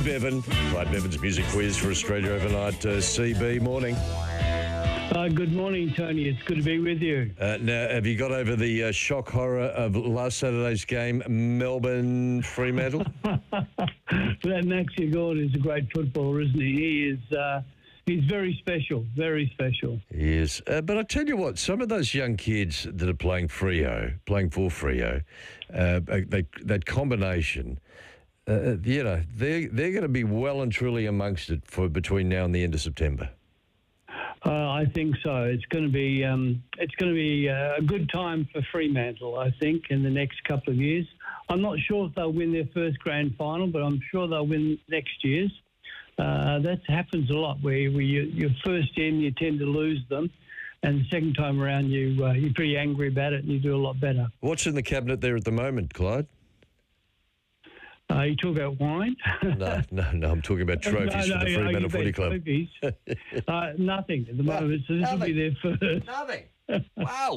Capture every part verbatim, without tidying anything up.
and Bevan. Clyde Bevan's music quiz for Australia overnight. Uh, C B, morning. Uh, good morning, Tony. It's good to be with you. Uh, now, have you got over the uh, shock horror of last Saturday's game, Melbourne Fremantle? That Maxi Gordon is a great footballer, isn't he? He is. Uh, he's very special, very special. He is. Uh, but I tell you what, some of those young kids that are playing Freo, playing for Freo, uh, they, that combination, uh, you know, they're, they're going to be well and truly amongst it for between now and the end of September. Uh, I think so. It's going to be um, it's going to be uh, a good time for Fremantle, I think, in the next couple of years. I'm not sure if they'll win their first grand final, but I'm sure they'll win next year's. Uh, that happens a lot where, where you, you're first in, you tend to lose them, and the second time around you, uh, you're pretty angry about it and you do a lot better. What's in the cabinet there at the moment, Clyde? Uh, you talk about wine? no, no, no. I'm talking about trophies no, no, for the Fremantle Footy Club. Trophies. uh, nothing at the No, moment, so this will be their first. Nothing. Wow.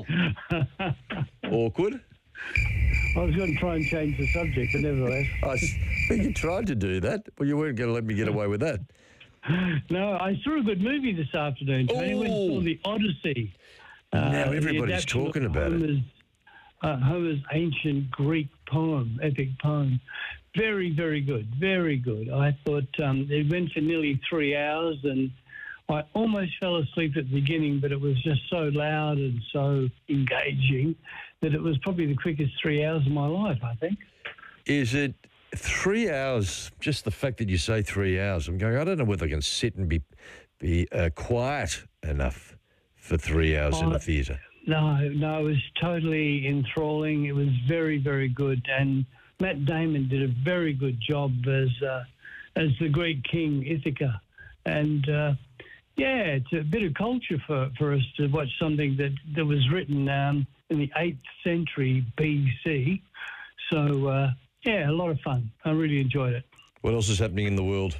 Awkward. I was going to try and change the subject, but nevertheless. I think you tried to do that, but you weren't going to let me get away with that. No, I saw a good movie this afternoon, Tony. I went and saw The Odyssey. Now uh, everybody's talking about Homer's, it. Uh, Homer's ancient Greek poem, epic poem. Very, very good, very good. I thought um, it went for nearly three hours and I almost fell asleep at the beginning, but it was just so loud and so engaging that it was probably the quickest three hours of my life, I think. Is it three hours, just the fact that you say three hours, I'm going, I don't know whether I can sit and be be uh, quiet enough for three hours Oh, in the theatre. No, no, it was totally enthralling. It was very, very good. And Matt Damon did a very good job as uh, as the Greek king Ithaca. And, uh, yeah, it's a bit of culture for, for us to watch something that, that was written um, in the eighth century B C. So, uh, yeah, a lot of fun. I really enjoyed it. What else is happening in the world?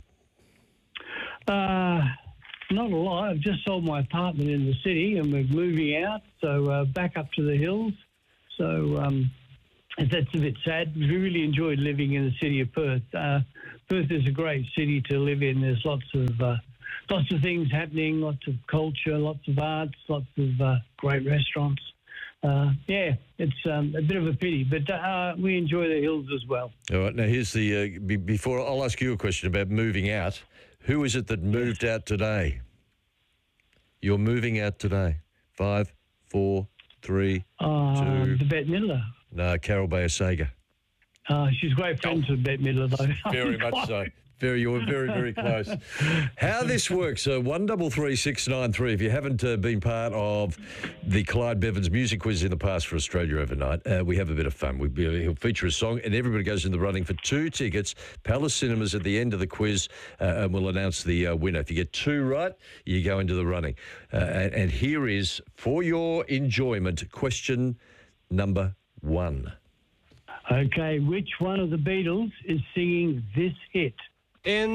Uh, not a lot. I've just sold my apartment in the city and we're moving out, so uh, back up to the hills. So um, that's a bit sad. We really enjoyed living in the city of Perth. Uh, Perth is a great city to live in. There's lots of uh, lots of things happening, lots of culture, lots of arts, lots of uh, great restaurants. Uh, yeah, it's um, a bit of a pity, but uh, we enjoy the hills as well. All right, now here's the, uh, be- before I'll ask you a question about moving out. Who is it that moved out today? You're moving out today. Five, four, three, Uh, two. the Bette Midler. No, Carol Bayer-Sager. Uh, she's great friends with Bette Midler, though. Very much so. Very, you're very, very close. How this works, uh, one double three six nine three. If you haven't uh, been part of the Clyde Bevan's music quiz in the past for Australia overnight, uh, we have a bit of fun. We, he'll feature a song, and everybody goes in the running for two tickets. Palace Cinemas at the end of the quiz, uh, and we'll announce the uh, winner. If you get two right, you go into the running. Uh, and, and here is, for your enjoyment, question number one. Okay, which one of the Beatles is singing this hit? In